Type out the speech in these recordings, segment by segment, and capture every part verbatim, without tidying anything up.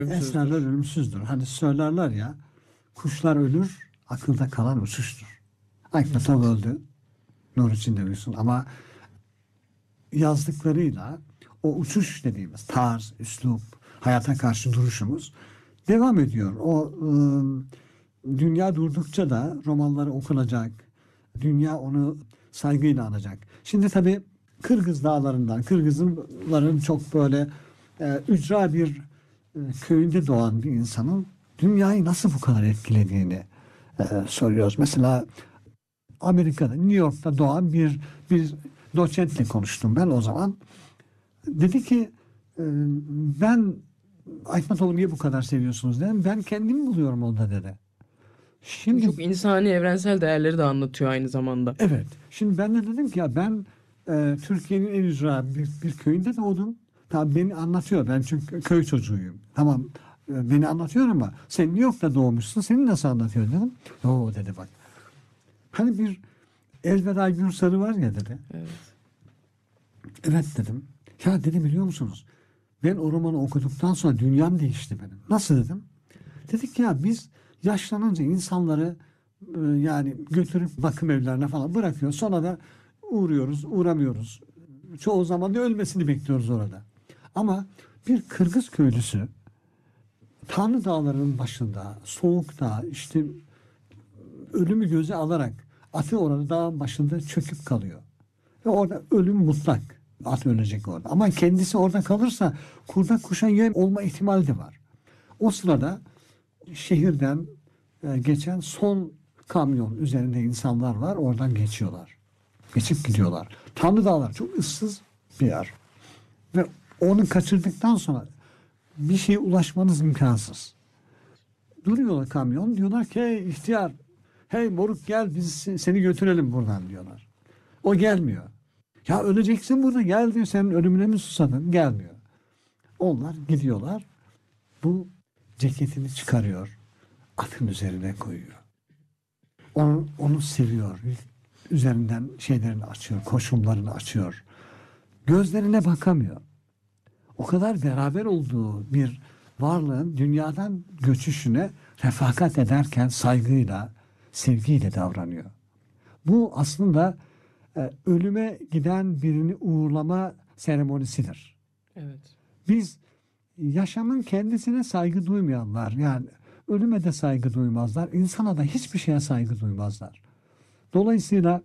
Eserler ölümsüzdür. Hani söylerler ya, kuşlar ölür, akılda kalan uçuştur. Aytmatov öldü, nur içinde uyusun. Ama yazdıklarıyla o uçuş dediğimiz tarz, üslup, hayata karşı duruşumuz devam ediyor. O ıı, dünya durdukça da romanları okunacak, dünya onu saygıyla anacak. Şimdi tabii Kırgız dağlarından, Kırgızların çok böyle e, ücra bir e, köyünde doğan bir insanın dünyayı nasıl bu kadar etkilediğini e, soruyoruz. Mesela Amerika'da, New York'ta doğan bir bir doçentle konuştum ben o zaman. Dedi ki e, ben Aytmatov'u niye bu kadar seviyorsunuz dedim. Ben kendimi buluyorum onda dedi. Şimdi Çok insani, evrensel değerleri de anlatıyor aynı zamanda. evet. Şimdi ben de dedim ki ya ben e, Türkiye'nin en ücra bir, bir köyünde doğdum. Tabii beni anlatıyor. Ben çünkü köy çocuğuyum. Tamam e, beni anlatıyor ama sen New York'ta doğmuşsun. Seni nasıl anlatıyor dedim. Oo dedi bak. Hani bir Elveda Gürsarı var ya dedi. Evet. Evet dedim. Ya dedi biliyor musunuz? Ben o romanı okuduktan sonra dünyam değişti benim. Nasıl dedim? Dedik ya biz yaşlanınca insanları e, yani götürüp bakım evlerine falan bırakıyor. Sonra da uğruyoruz, uğramıyoruz. Çoğu zaman da ölmesini bekliyoruz orada. Ama bir Kırgız köylüsü Tanrı Dağları'nın başında, soğukta işte ölümü göze alarak atı orada dağın başında çöküp kalıyor. Ve orada ölüm mutlak. At ölecek orada. Ama kendisi orada kalırsa kurda kuşa yem olma ihtimali de var. O sırada şehirden e, geçen son kamyon üzerinde insanlar var. Oradan geçiyorlar. Geçip gidiyorlar. Tanrı Dağlar çok ıssız bir yer. Ve onu kaçırdıktan sonra bir şeye ulaşmanız imkansız. Duruyorlar kamyon. Diyorlar ki hey ihtiyar, hey moruk gel biz seni götürelim buradan diyorlar. O gelmiyor. Ya öleceksin burada gel diyor. Senin ölümüne mi susadın? Gelmiyor. Onlar gidiyorlar. Bu ceketini çıkarıyor. Atın üzerine koyuyor. Onu, onu seviyor. Üzerinden şeylerini açıyor. Koşullarını açıyor. Gözlerine bakamıyor. O kadar beraber olduğu bir varlığın dünyadan göçüşüne refakat ederken saygıyla, sevgiyle davranıyor. Bu aslında e, ölüme giden birini uğurlama seremonisidir. Evet. Biz yaşamın kendisine saygı duymayanlar, yani ölüme de saygı duymazlar, insana da hiçbir şeye saygı duymazlar. Dolayısıyla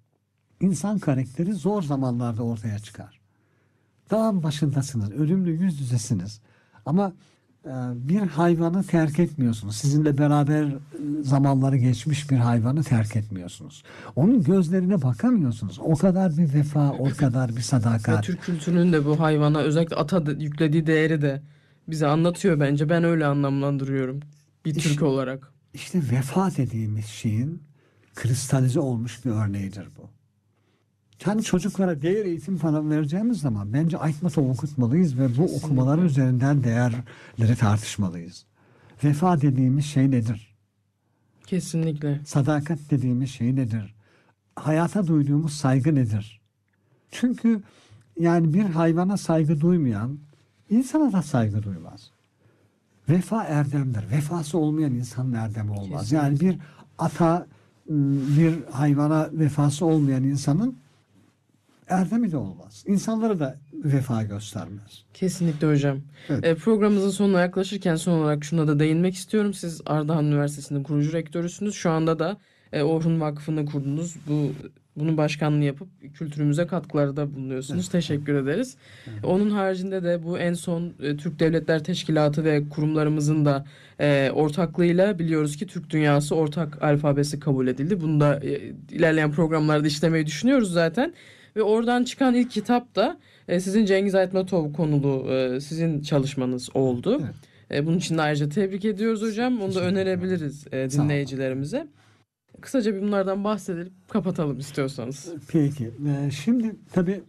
insan karakteri zor zamanlarda ortaya çıkar. Dağın başındasınız, ölümle yüz yüzesiniz. Ama e, bir hayvanı terk etmiyorsunuz. Sizinle beraber e, zamanları geçmiş bir hayvanı terk etmiyorsunuz. Onun gözlerine bakamıyorsunuz. O kadar bir vefa, o kadar bir Ve sadakat. Türk kültürünün de bu hayvana özellikle ata da- yüklediği değeri de bize anlatıyor bence. Ben öyle anlamlandırıyorum bir Türk İşte, olarak. işte vefa dediğimiz şeyin kristalize olmuş bir örneğidir bu. Yani çocuklara değer eğitim falan vereceğimiz zaman bence Aytmatov okutmalıyız ve bu okumaların Kesinlikle. üzerinden değerleri tartışmalıyız. Vefa dediğimiz şey nedir? Kesinlikle. Sadakat dediğimiz şey nedir? Hayata duyduğumuz saygı nedir? Çünkü yani bir hayvana saygı duymayan insana da saygı duymaz. Vefa erdemdir. Vefası olmayan insanın erdemi olmaz. Kesinlikle. Yani bir ata, bir hayvana vefası olmayan insanın erdemi de olmaz. İnsanlara da vefa göstermez. Kesinlikle hocam. Evet. E, programımızın sonuna yaklaşırken son olarak şuna da değinmek istiyorum. Siz Ardahan Üniversitesi'nin kurucu rektörüsünüz. Şu anda da e, Orhun Vakfı'nı kurdunuz. Bu bunun başkanlığını yapıp kültürümüze katkılarda bulunuyorsunuz. Evet. Teşekkür ederiz. Evet. Onun haricinde de bu en son e, Türk Devletler Teşkilatı ve kurumlarımızın da e, ortaklığıyla biliyoruz ki Türk Dünyası ortak alfabesi kabul edildi. Bunu da e, ilerleyen programlarda işlemeyi düşünüyoruz zaten. Ve oradan çıkan ilk kitap da e, sizin Cengiz Aytmatov konulu e, sizin çalışmanız oldu. Evet. E, bunun için de ayrıca tebrik ediyoruz hocam. Onu da Teşekkür ederim. önerebiliriz e, Sağ olun. dinleyicilerimize. Kısaca bir bunlardan bahsedelim, kapatalım istiyorsanız. Peki. Ee, şimdi tabii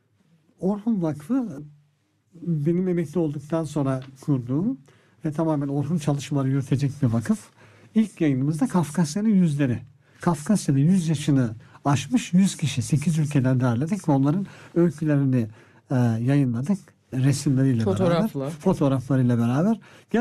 Orhun Vakfı benim emekli olduktan sonra kurduğum ve tamamen Orhun çalışmaları yürütecek bir vakıf. İlk yayınımızda Kafkasya'nın yüzleri. Kafkasya'da yüz yaşını aşmış yüz kişi sekiz ülkeden derledik ve onların öykülerini e, yayınladık. resimleriyle Fotoğrafla. beraber, fotoğraflarıyla beraber